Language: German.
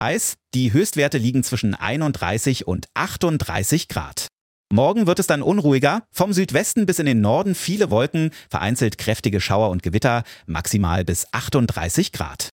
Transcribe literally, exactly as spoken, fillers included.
Eis. Die Höchstwerte liegen zwischen einunddreißig und achtunddreißig Grad. Morgen wird es dann unruhiger. Vom Südwesten bis in den Norden viele Wolken, vereinzelt kräftige Schauer und Gewitter, maximal bis achtunddreißig Grad.